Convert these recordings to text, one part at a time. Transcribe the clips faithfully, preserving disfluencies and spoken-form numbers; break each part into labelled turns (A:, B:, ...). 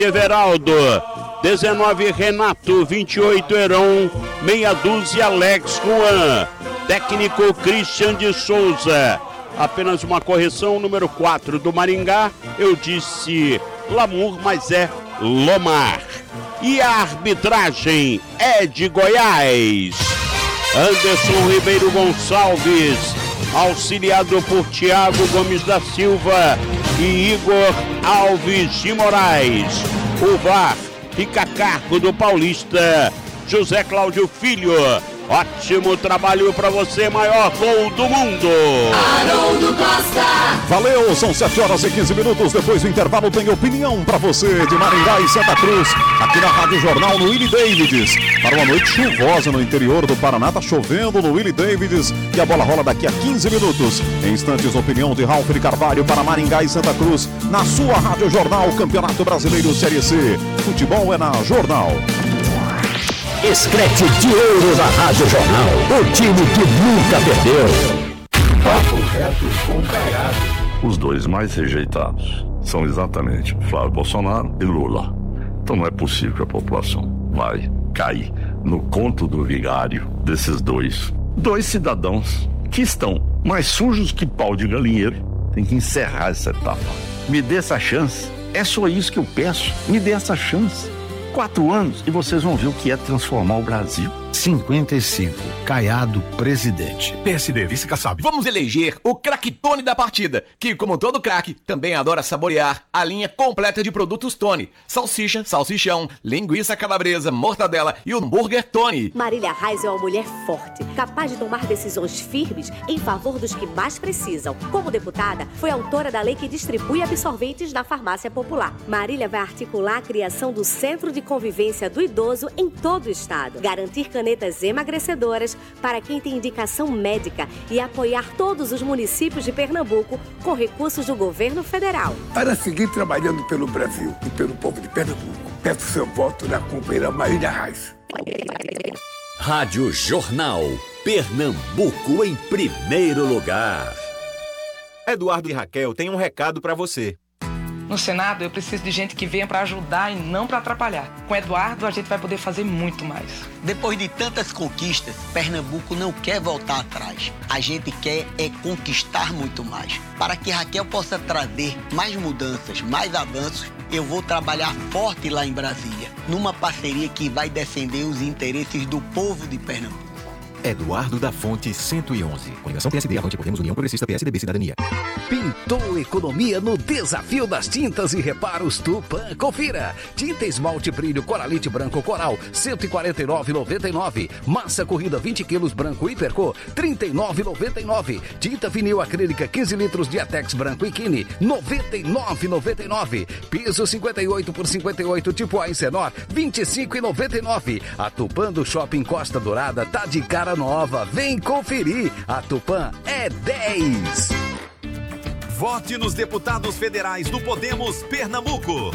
A: Everaldo, dezenove Renato, vinte e oito Heron, meia dúzia Alex Juan, técnico Christian de Souza. Apenas uma correção, número quatro do Maringá, eu disse Lamour, mas é Lomar. E a arbitragem é de Goiás. Anderson Ribeiro Gonçalves, auxiliado por Tiago Gomes da Silva e Igor Alves de Moraes. O V A R fica a cargo do paulista José Cláudio Filho. Ótimo trabalho para você, maior gol do mundo.
B: Haroldo Costa.
C: Valeu, são sete horas e quinze minutos. Depois do intervalo tem opinião para você de Maringá e Santa Cruz. Aqui na Rádio Jornal, no Willie Davids. Para uma noite chuvosa no interior do Paraná, tá chovendo no Willie Davids. E a bola rola daqui a quinze minutos. Em instantes, opinião de Ralf de Carvalho para Maringá e Santa Cruz. Na sua Rádio Jornal, Campeonato Brasileiro Série C. Futebol é na Jornal.
D: Escrete de ouro da Rádio Jornal, o time que nunca perdeu.
E: Papo reto com Caiado. Os dois mais rejeitados são exatamente Flávio Bolsonaro e Lula. Então não é possível que a população vai cair no conto do vigário desses dois. Dois cidadãos que estão mais sujos que pau de galinheiro. Tem que encerrar essa etapa. Me dê essa chance. É só isso que eu peço. Me dê essa chance. Quatro anos e vocês vão ver o que é transformar o Brasil.
F: cinquenta e cinco, Caiado, presidente.
G: P S D, vice Kassab. Vamos eleger o craque Tony da partida, que, como todo craque, também adora saborear a linha completa de produtos Tony. Salsicha, salsichão, linguiça calabresa, mortadela e o hambúrguer Tony.
H: Marília Reis é uma mulher forte, capaz de tomar decisões firmes em favor dos que mais precisam. Como deputada, foi autora da lei que distribui absorventes na farmácia popular. Marília vai articular a criação do Centro de Convivência do Idoso em todo o estado, garantir canetas emagrecedoras para quem tem indicação médica e apoiar todos os municípios de Pernambuco com recursos do governo federal.
I: Para seguir trabalhando pelo Brasil e pelo povo de Pernambuco, peço seu voto na companheira Marília Reis.
D: Rádio Jornal, Pernambuco em primeiro lugar.
J: Eduardo e Raquel têm um recado para você.
K: No Senado, eu preciso de gente que venha para ajudar e não para atrapalhar. Com Eduardo, a gente vai poder fazer muito mais.
L: Depois de tantas conquistas, Pernambuco não quer voltar atrás. A gente quer é conquistar muito mais. Para que Raquel possa trazer mais mudanças, mais avanços, eu vou trabalhar forte lá em Brasília, numa parceria que vai defender os interesses do povo de Pernambuco.
M: Eduardo da Fonte, cento e onze. Coligação P S D, Avante Podemos, União Progressista, P S D B, Cidadania.
N: Pintou economia no desafio das tintas e reparos Tupã. Confira. Tinta esmalte brilho Coralite branco Coral, cento e quarenta e nove reais e noventa e nove centavos. Massa corrida vinte quilos branco Hipercor, trinta e nove reais e noventa e nove centavos. Tinta vinil acrílica quinze litros Diatex branco Ikine, noventa e nove reais e noventa e nove centavos. Piso cinquenta e oito por cinquenta e oito tipo A em Senor, vinte e cinco reais e noventa e nove centavos. A Tupã do Shopping Costa Dourada tá de cara nova. Vem conferir. A Tupã é dez.
O: Vote nos deputados federais do Podemos Pernambuco.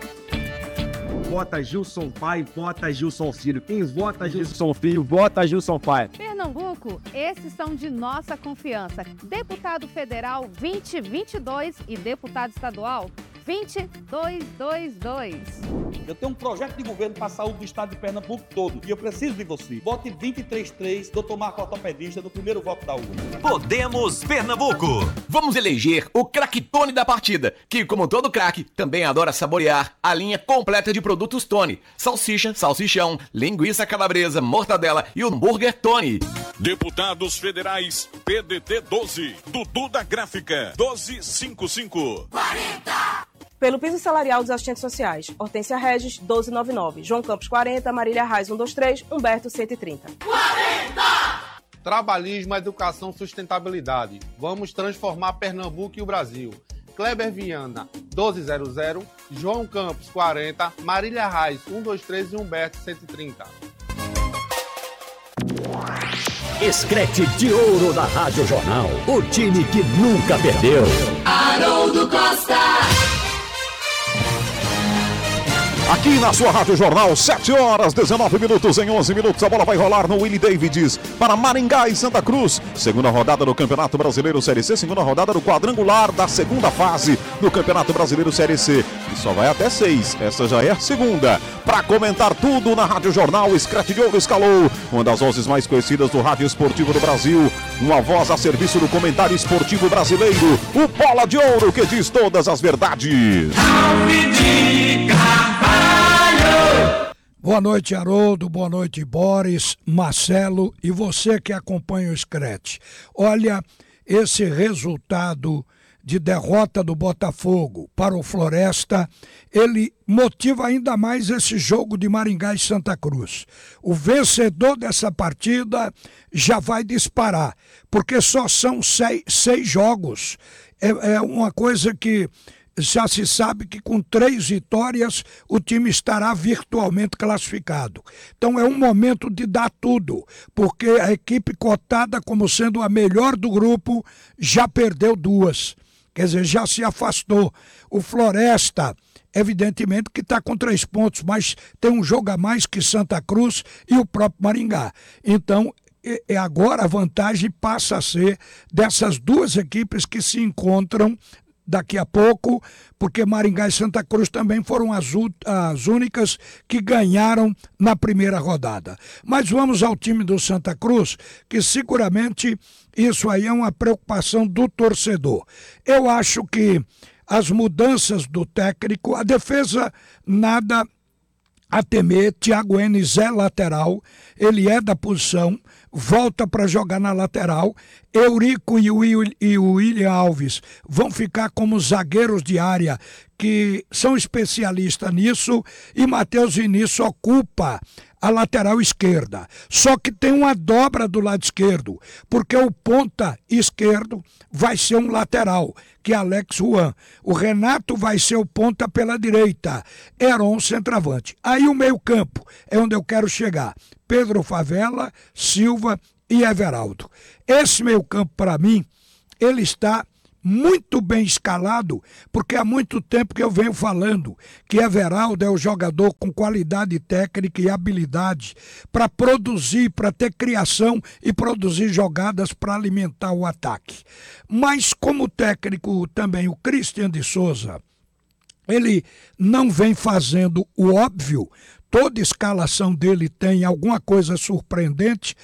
P: Vota Gilson Pai, vota Gilson Filho. Quem vota Gilson Filho, vota Gilson Pai.
Q: Pernambuco, esses são de nossa confiança. Deputado federal vinte vinte e dois e deputado estadual vinte dois dois dois.
R: Eu tenho um projeto de governo para a saúde do estado de Pernambuco todo e eu preciso de você. Vote vinte e três três, doutor Marco Ortopedista, no primeiro voto da urna.
O: Podemos Pernambuco.
G: Vamos eleger o craque Tony da partida, que, como todo craque, também adora saborear a linha completa de produtos Tony. Salsicha, salsichão, linguiça calabresa, mortadela e o hambúrguer Tony.
O: Deputados federais P D T doze, Dudu da Gráfica, doze cinquenta e cinco.
S: quarenta. Pelo piso salarial dos assistentes sociais, Hortência Regis, doze noventa e nove, João Campos, quarenta, Marília Reis, cento e vinte e três, Humberto, cento e trinta.
T: quarenta! Trabalhismo, educação, sustentabilidade. Vamos transformar Pernambuco e o Brasil. Kleber Viana, doze zero zero, João Campos, quarenta, Marília Reis, cento e vinte e três e Humberto, cento e trinta.
D: Escrete de ouro da Rádio Jornal, o time que nunca perdeu.
B: Haroldo Costa.
C: Aqui na sua Rádio Jornal, sete horas, dezenove minutos, em onze minutos, a bola vai rolar no Willie Davids para Maringá e Santa Cruz. Segunda rodada do Campeonato Brasileiro Série C, segunda rodada do quadrangular da segunda fase do Campeonato Brasileiro Série C. E só vai até seis, essa já é a segunda. Para comentar tudo na Rádio Jornal, Screte de Ouro escalou uma das vozes mais conhecidas do rádio esportivo do Brasil, uma voz a serviço do comentário esportivo brasileiro, o Bola de Ouro, que diz todas as verdades.
U: Boa noite, Haroldo, boa noite, Boris, Marcelo e você que acompanha o Screte. Olha, esse resultado de derrota do Botafogo para o Floresta, ele motiva ainda mais esse jogo de Maringá e Santa Cruz. O vencedor dessa partida já vai disparar, porque só são seis, seis jogos. É, é uma coisa que já se sabe que com três vitórias o time estará virtualmente classificado. Então é um momento de dar tudo, porque a equipe cotada como sendo a melhor do grupo já perdeu duas. Quer dizer, já se afastou. O Floresta, evidentemente que está com três pontos, mas tem um jogo a mais que Santa Cruz e o próprio Maringá. Então, e agora a vantagem passa a ser dessas duas equipes que se encontram daqui a pouco, porque Maringá e Santa Cruz também foram as, as únicas que ganharam na primeira rodada. Mas vamos ao time do Santa Cruz, que seguramente isso aí é uma preocupação do torcedor. Eu acho que as mudanças do técnico, a defesa nada a temer. Thiago Enes é lateral, ele é da posição, volta para jogar na lateral. Eurico e o, Will, e o William Alves vão ficar como zagueiros de área, que são especialistas nisso, e Matheus Vinícius ocupa a lateral esquerda. Só que tem uma dobra do lado esquerdo, porque o ponta esquerdo vai ser um lateral, que é Alex Juan. O Renato vai ser o ponta pela direita, Heron centroavante. Aí o meio campo é onde eu quero chegar. Pedro Favela, Silva e Everaldo. Esse meio campo, para mim, ele está muito bem escalado, porque há muito tempo que eu venho falando que Everaldo é o jogador com qualidade técnica e habilidade para produzir, para ter criação e produzir jogadas para alimentar o ataque. Mas como técnico também o Christian de Souza, ele não vem fazendo o óbvio. Toda escalação dele tem alguma coisa surpreendente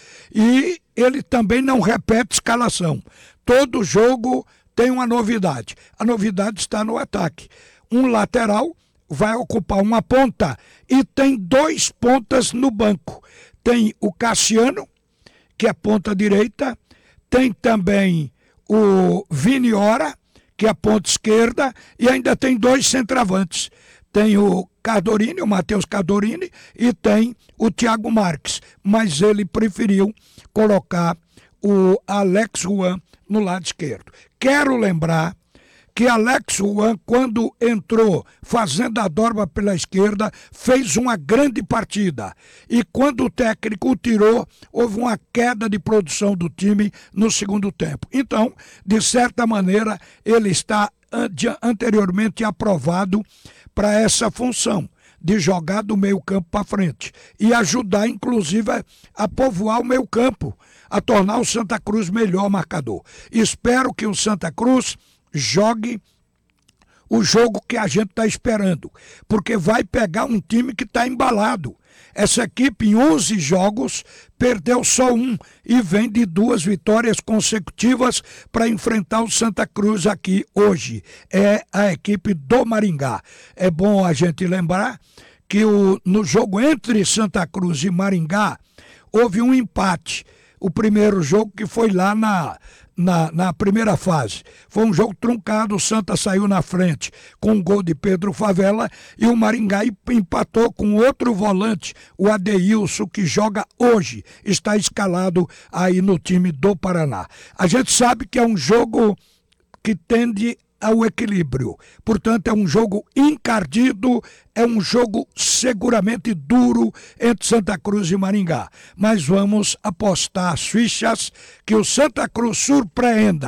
U: e ele também não repete escalação. Todo jogo tem uma novidade. A novidade está no ataque. Um lateral vai ocupar uma ponta e tem dois pontas no banco. Tem o Cassiano, que é ponta direita, tem também o Viniora, que é ponta esquerda, e ainda tem dois centroavantes. Tem o Cardorini, o Matheus Cardorini, e tem o Thiago Marques. Mas ele preferiu colocar o Alex Juan no lado esquerdo. Quero lembrar que Alex Juan, quando entrou fazendo a dobra pela esquerda, fez uma grande partida. E quando o técnico o tirou, houve uma queda de produção do time no segundo tempo. Então, de certa maneira, ele está anteriormente aprovado para essa função de jogar do meio campo para frente e ajudar, inclusive, a, a povoar o meio campo, a tornar o Santa Cruz melhor marcador. Espero que o Santa Cruz jogue o jogo que a gente está esperando, porque vai pegar um time que está embalado. Essa equipe em onze jogos perdeu só um e vem de duas vitórias consecutivas para enfrentar o Santa Cruz aqui hoje. É a equipe do Maringá. É bom a gente lembrar que o, no jogo entre Santa Cruz e Maringá houve um empate. O primeiro jogo que foi lá na, na, na primeira fase. Foi um jogo truncado, o Santa saiu na frente com um gol de Pedro Favela e o Maringá empatou com outro volante, o Adeilson, que joga hoje, está escalado aí no time do Paraná. A gente sabe que é um jogo que tende ao equilíbrio, portanto é um jogo encardido, é um jogo seguramente duro entre Santa Cruz e Maringá, mas vamos apostar as fichas que o Santa Cruz surpreenda.